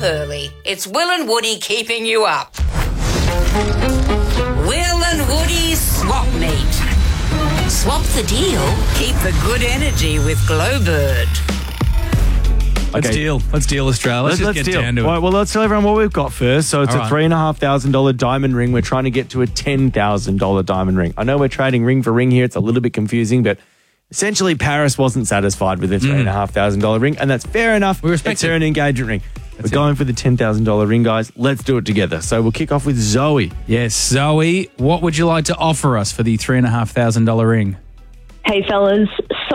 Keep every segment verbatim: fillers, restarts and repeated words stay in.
early. It's Will and Woody keeping you up. Will and Woody Swap Meet. Swap the deal, keep the good energy with Glowbird. Let's Okay. deal. Let's deal, Australia. Let's, Let's, just let's get deal. down to it. All right, well, let's tell everyone what we've got first. So it's All a right. three and a half thousand dollar diamond ring. We're trying to get to a ten thousand dollar diamond ring. I know we're trading ring for ring here. It's a little bit confusing, but essentially Paris wasn't satisfied with the three and a half thousand dollar ring, and that's fair enough. We respect it's it. her an engagement ring. That's we're going for the ten thousand dollar ring, guys. Let's do it together. So we'll kick off with Zoe. Yes, Zoe, what would you like to offer us for the three and a half thousand dollar ring? Hey, fellas.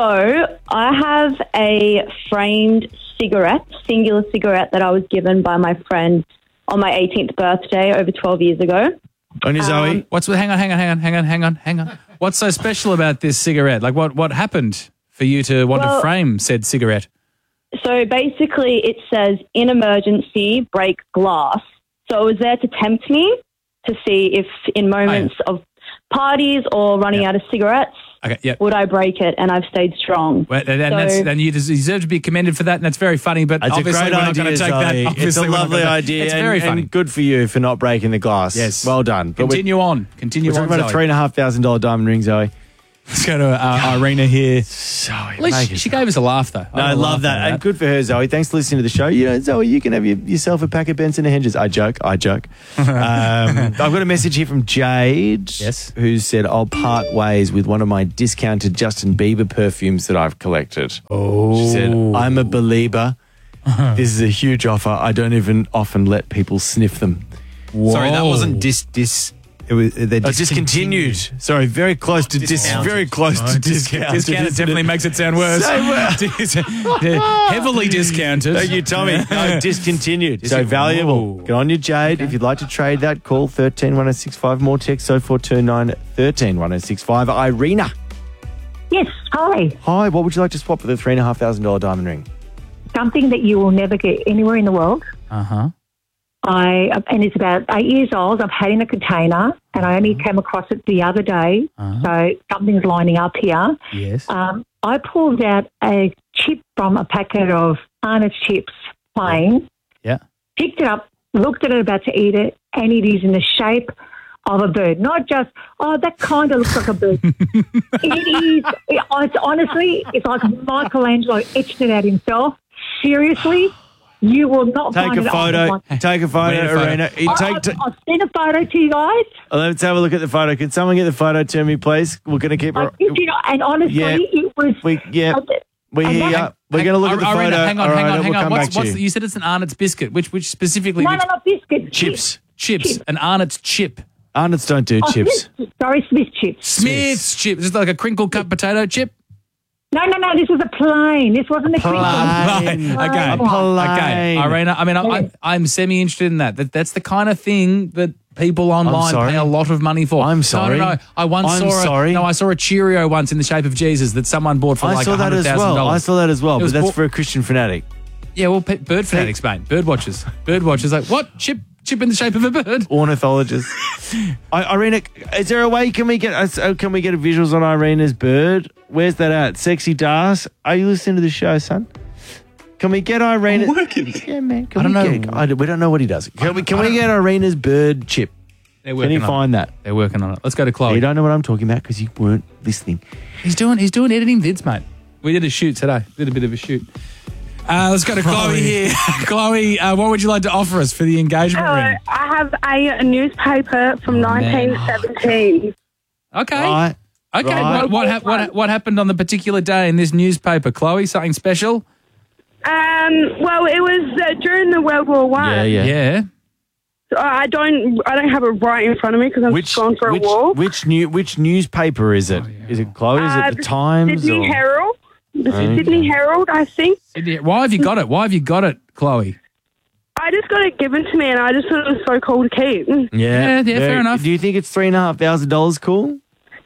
So I have a framed cigarette, singular cigarette that I was given by my friend on my eighteenth birthday over twelve years ago. On you, Zoe. What's hang on, hang on, hang on, hang on, hang on, hang on. What's so special about this cigarette? Like, what what happened for you to want Well- to frame said cigarette? So basically it says, in emergency, break glass. So it was there to tempt me to see if in moments of parties or running Yeah. out of cigarettes, Okay, yeah. would I break it? And I've stayed strong. Well, and, and So- that's, and you deserve to be commended for that, and that's very funny. But It's a obviously, great we're not idea, going to take Zoe. that. It's Obviously, a we're not lovely gonna- idea. It's and, very funny. and good for you for not breaking the glass. Yes, Well done. But we're- Continue on. Continue We're on. talking about a Zoe. three and a half thousand dollar diamond ring, Zoe. Let's go to uh, Irina here. Zoe, At least make she, it- she gave us a laugh, though. No, I love that. And good for her, Zoe. Thanks for listening to the show. You know, Zoe, you can have your, yourself a pack of Benson and Hedges. I joke. I joke. um, I've got a message here from Jade. Yes. Who said, I'll part ways with one of my discounted Justin Bieber perfumes that I've collected. Oh. She said, I'm a believer. This is a huge offer. I don't even often let people sniff them. Sorry, that wasn't dis dis. It was they're Oh, discontinued. Sorry, very close to dis. Discounted. Very close to discounted. Discounted definitely makes it sound worse. So, uh, Dis- heavily discounted. Thank you, Tommy. No, discontinued. So valuable. Ooh. Get on your Jade. If you'd like to trade that, call one three one oh six five. More text oh four two nine, one three one oh six five. Irina. Yes, hi. Hi, what would you like to swap for the three and a half thousand dollar diamond ring? Something that you will never get anywhere in the world. Uh huh. I and it's about eight years old. I've had in a container, and I only came across it the other day. Uh-huh. So something's lining up here. Yes. Um, I pulled out a chip from a packet of Arnott's chips, plain. Yeah. Picked it up, looked at it, about to eat it, and it is in the shape of a bird. Not just, oh, that kind of looks like a bird. It is. It, it's honestly, it's like Michelangelo etched it out himself. Seriously. You will not Take find a it photo. online. Take a Wait photo, a photo. Irina. You I- take I'll, t- I'll send a photo to you guys. Let's have a look at the photo. Can someone get the photo to me, please? We're going to keep I her. kid you not, and honestly, Yeah. it was. We, yeah, we And hear that- ya. We're going to look at the Irina, photo. hang on, All hang right, on, hang we'll on. come What's, back to what's you. the, you said it's an Arnott's biscuit. Which which specifically? No, which, no, not biscuit. Chips. Chips. Chips. An Arnott's chip. Arnott's don't do Oh, chips. Smith, sorry, Smith chips. Smith's chip. Is it like a crinkle cut potato chip? No, no, no. This was a plain. This wasn't a Plain. crinkle. Okay. A plain. Okay, Irina. I mean, I, I, I'm semi interested in that. that. That's the kind of thing that people online sorry. pay a lot of money for. I'm sorry. No, no, no. I once I'm saw. sorry. A, no, I saw a Cheerio once in the shape of Jesus that someone bought for I like saw one that hundred as thousand well. I dollars. saw that as well, It but was that's bought- for a Christian fanatic. Yeah, well, pe- bird fanatics, mate. Bird watchers. Bird watchers. Like what? Chip, chip in the shape of a bird. Ornithologist. I, Irina, is there a way? Can we get? Uh, can we get a visuals on Irina's bird? Where's that at? Sexy Das. Are you listening to the show, son? Can we get Irina? I'm working. Yeah, man. Can I we don't get, know. I, we don't know what he does. Can we? Can we get Irina's bird chip? They're Can working you on find it. that? They're working on it. Let's go to Chloe. You don't know what I'm talking about because you weren't listening. He's doing. He's doing editing vids, mate. We did a shoot today. Did a bit of a shoot. Uh, let's go to Chloe, Chloe. here. Chloe, uh, what would you like to offer us for the engagement Hello, ring? I have a, a newspaper from Oh, man. nineteen seventeen. Okay. Right. Okay. Right. What what, hap- what what happened on the particular day in this newspaper, Chloe? Something special? Um, well, it was uh, during the World War One. Yeah, yeah. Yeah. So I don't, I don't have it right in front of me because I'm Which gone for which a walk. which new which newspaper is it? Is it Chloe? Is Uh, it the Times? Sydney or- Herald. The Okay. Sydney Herald, I think. Sydney- Why have you got it? Why have you got it, Chloe? I just got it given to me, and I just thought it was so cool to keep. Yeah, Yeah, yeah, fair enough. Do you think it's three and a half thousand dollars cool?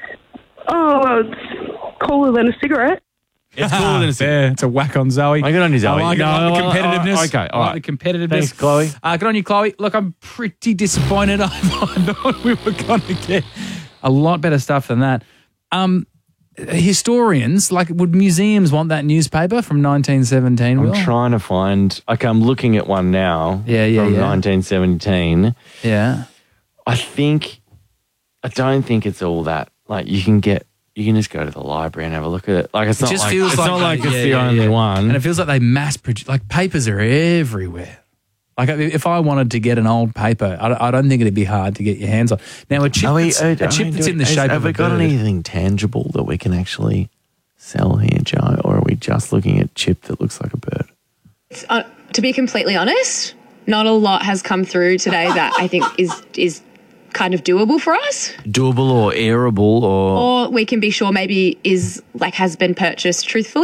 Oh, well, it's cooler than a cigarette. It's cooler than a Fair. It's a whack on Zoe. I get on you, Zoe. I like, it. No, I like the I- I- competitiveness. okay, all I right. like the competitiveness. Thanks, Chloe. Uh, good on you, Chloe. Look, I'm pretty disappointed. I thought we were going to get a lot better stuff than that. Um, historians, like, would museums want that newspaper from nineteen seventeen? I'm Will? trying to find. Okay, I'm looking at one now. Yeah, yeah, from yeah. nineteen seventeen. Yeah. I think. I don't think it's all that. Like you can get. You can just go to the library and have a look at it. Like it's It not just like feels it's like, not like they- it's yeah, the yeah, only yeah. one. And it feels like they mass produce, like papers are everywhere. Like if I wanted to get an old paper, I, I don't think it'd be hard to get your hands on. Now a chip, Are we- that's, uh, a I chip mean, that's do- in the is- shape have of we a got bird. anything tangible that we can actually sell here, Joe, or are we just looking at chip that looks like a bird? Uh, to be completely honest, not a lot has come through today that I think is is kind of doable for us, Doable or airable or or we can be sure maybe is like has been purchased truthfully,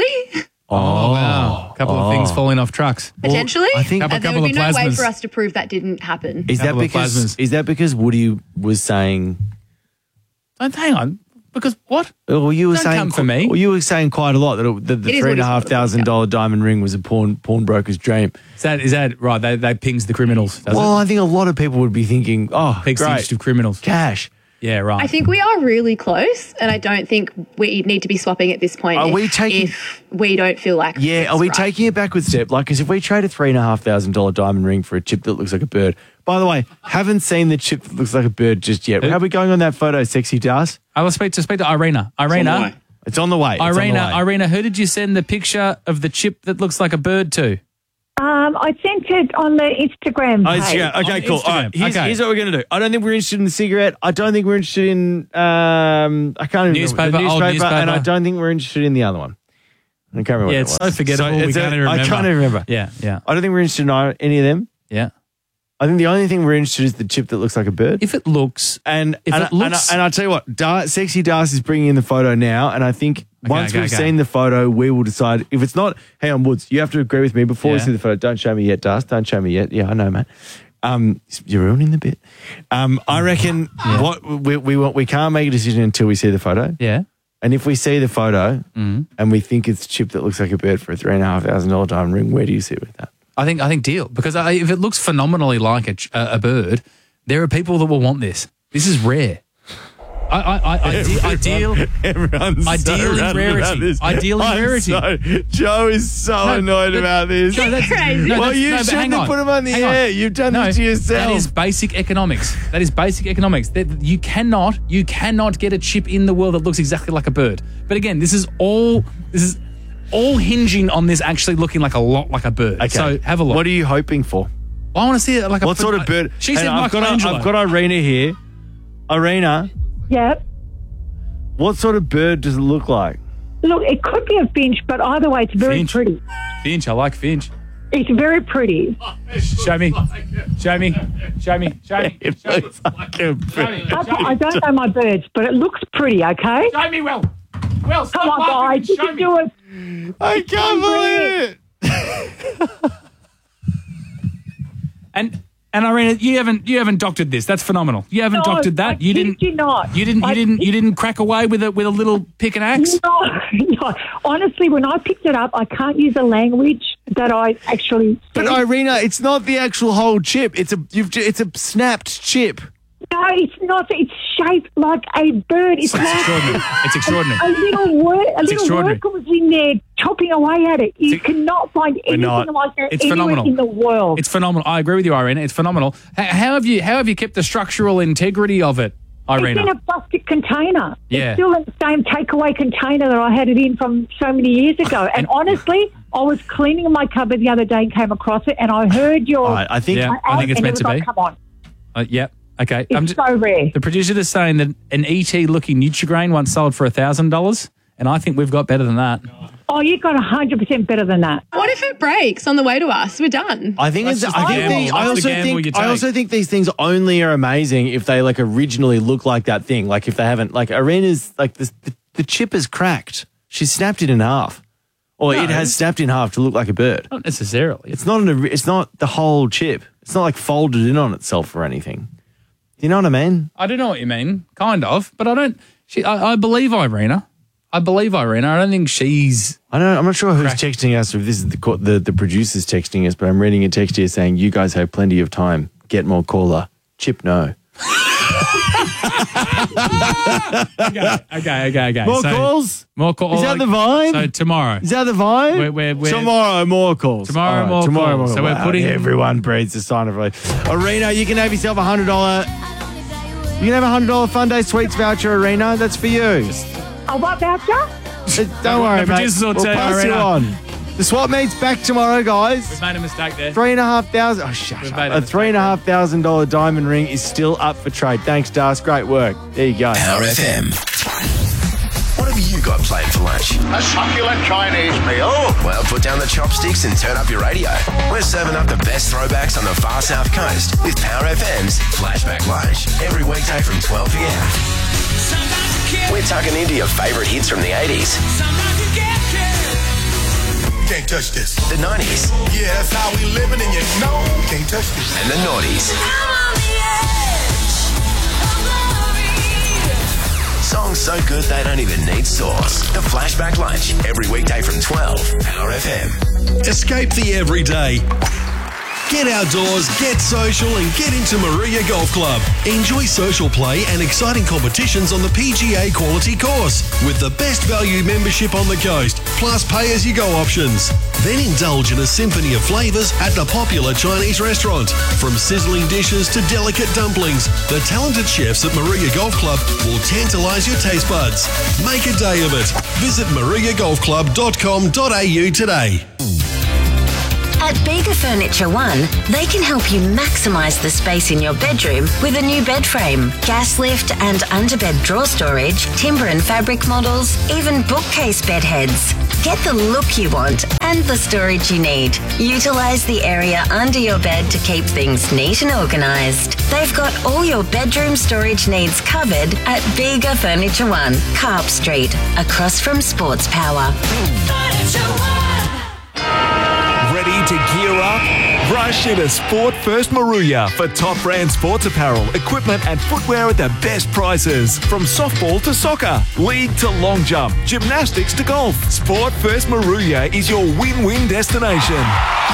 Oh, wow. A couple of things falling off trucks. potentially. I think- and Couple- there couple would be of no way plasmas. for us to prove that didn't happen. is that Couple of because plasmas. is that because Woody was saying Don't, hang on. Because what? well, you were Don't saying come for me. Well, you were saying quite a lot that, it, that the It is three and a Woody's half fault, thousand yeah. dollar diamond ring was a pawn pawnbroker's dream. Is that, is that right? They, they pings the criminals, does Well, it? I think a lot of people would be thinking, oh, Pigs the great, interest of criminals. cash. Yeah, right. I think we are really close, and I don't think we need to be swapping at this point. Are if, we taking- if we don't feel like Yeah, it's are we right. taking it backward step? Like, because if we trade a three and a half thousand dollar diamond ring for a chip that looks like a bird. By the way, haven't seen the chip that looks like a bird just yet. Who? How are we going on that photo, sexy Das? I will speak to speak to Irina. Irina, It's on the way. It's on the Irina, way. Irina. Who did you send the picture of the chip that looks like a bird to? Um, I sent it on the Instagram Oh, page. Instagram. Okay, On cool. All right, Instagram. here's, Okay. here's what we're going to do. I don't think we're interested in the cigarette. I don't think we're interested in, um, I can't even Newspaper, remember. The old newspaper, and I newspaper. don't think we're interested in the other one. I can't remember Yeah, what it's it so was. forgettable. we it's a- can't even remember. I can't even remember. Yeah, yeah, I don't think we're interested in ei- any of them. yeah. I think the only thing we're interested in is the chip that looks like a bird. If it looks, And If and, it I- and, I, looks- and I'll tell you what, Dar- Sexy Das is bringing in the photo now, and I think once okay, we've okay. seen the photo, we will decide. If it's not, hang on, Woods, you have to agree with me before we Yeah. see the photo. Don't show me yet, Das. Don't show me yet. Yeah, I know, mate. Um, you're ruining the bit. Um, I reckon what we we want, we can't make a decision until we see the photo. yeah. And if we see the photo Mm-hmm. and we think it's a chip that looks like a bird for a three and a half thousand dollar diamond ring, where do you sit with that? I think I think deal because I, if it looks phenomenally like a, ch- a, a bird, there are people that will want this. This is rare. I I I, I, de- I deal. Everyone's Ideal in rattled rarity. about this. Ideal in I'm rarity. so- Joe is so No, annoyed but- about this. No, that's Crazy. no, well, that's- you no, but shouldn't hang have on. put him on the Hang on. air. You've done No, this to yourself. That is basic economics. That is basic economics. That you cannot, you cannot get a chip in the world that looks exactly like a bird. But again, this is all, this is all hinging on this actually looking like a lot like a bird. Okay. So have a look. What are you hoping for? I want to see it like a. What sort of bird? She Hang said on, I've got, Michelangelo. I've got Irina here. Irina, Yep. what sort of bird does it look like? Look, it could be a finch, but either way, it's very Finch. pretty. Finch. I like Finch. It's very pretty. Show me. Show me. Show me. Show me. It looks like a bird. I, I don't know my birds, but it looks pretty, okay? Show me, Will. Will, stop Come on, laughing guys. and You show can me. do it. I can't believe it. And and Irina, you haven't you haven't doctored this. That's phenomenal. You haven't No, doctored that. I You kid didn't. you not. You didn't. You I didn't. kid- You didn't crack away with it with a little pick and axe. No, no. Honestly, when I picked it up, I can't use a language that I actually. But said. Irina, it's not the actual whole chip. It's a you've ju- it's a snapped chip. No, it's not. It's shaped like a bird. It's It's like extraordinary. It's extraordinary. a little word. A little extraordinary. worker was in there chopping away at it. You It's- cannot find anything not. like that It's anywhere phenomenal. in the world. It's phenomenal. I agree with you, Irina. It's phenomenal. How, how have you How have you kept the structural integrity of it, It's in Irina? a plastic container. Yeah. It's still in the same takeaway container that I had it in from so many years ago. And honestly, I was cleaning my cupboard the other day and came across it, and I heard your. All right, I think Yeah. my I ad, think it's and meant it was to like, be. Come on, Uh, yep. Okay. it's just, so rare. the producer is saying that an E T looking Nutrigrain once sold for a thousand dollars, and I think we've got better than that. Oh, you got a hundred percent better than that. What if it breaks on the way to us? We're done. I think That's it's. just a I, think gamble. they, I That's the also gamble you think. I take. also think these things only are amazing if they like originally look like that thing. Like if they haven't. Like Irina's like the the, the chip is cracked. She's snapped it in half, or No. it has snapped in half to look like a bird. Not necessarily. It's not an. It's not the whole chip. It's not like folded in on itself or anything. Do you know what I mean? I do know what you mean, kind of, but I don't. She, I, I believe Irina. I believe Irina. I don't think she's. I don't. I'm not sure who's Crack. texting us. Or if this is the co- the the producers texting us, but I'm reading a text here saying you guys have plenty of time. Get more caller. Chip no. okay, okay, okay, okay. More So- calls? More calls. Is that the vibe? So tomorrow. Is that the vibe? We're- we're- we're- tomorrow, more calls. Tomorrow, All right, more tomorrow, calls. More So we're Wow, putting- everyone breathes a sign of relief. Arena, you can have yourself a hundred dollar. You can have a hundred dollar Fun Day Sweets voucher. Arena, that's for you. A what voucher? Uh, Don't worry, the mate. producers will We'll tell you, pass you Arena. on. The swap meet's back tomorrow, guys. We've made a mistake there. Three and a half thousand. Oh, shut We've up. made a A three and a half thousand dollar diamond ring is still up for trade. Thanks, Das. Great work. There you go. Power F M. What have you got planned for lunch? A succulent Chinese meal. Well, put down the chopsticks and turn up your radio. We're serving up the best throwbacks on the far south coast with Power F M's Flashback Lunch every weekday from twelve p.m. We're tucking into your favourite hits from the eighties, Can't touch this. the nineties, Yeah, that's how we living, and you know can't touch this. and the noughties. Songs so good they don't even need sauce. The Flashback Lunch every weekday from twelve. Power F M. Escape the everyday. Get outdoors, get social and get into Maria Golf Club. Enjoy social play and exciting competitions on the P G A quality course with the best value membership on the coast, plus pay-as-you-go options. Then indulge in a symphony of flavours at the popular Chinese restaurant. From sizzling dishes to delicate dumplings, the talented chefs at Maria Golf Club will tantalise your taste buds. Make a day of it. Visit maria golf club dot com dot a u today. At Bega Furniture One, they can help you maximise the space in your bedroom with a new bed frame, gas lift and underbed drawer storage, timber and fabric models, even bookcase bed heads. Get the look you want and the storage you need. Utilise the area under your bed to keep things neat and organised. They've got all your bedroom storage needs covered at Bega Furniture One, Carp Street, across from Sports Power. Ready to gear up? Rush into Sport First Maruya for top brand sports apparel, equipment and footwear at the best prices. From softball to soccer, league to long jump, gymnastics to golf. Sport First Maruya is your win-win destination.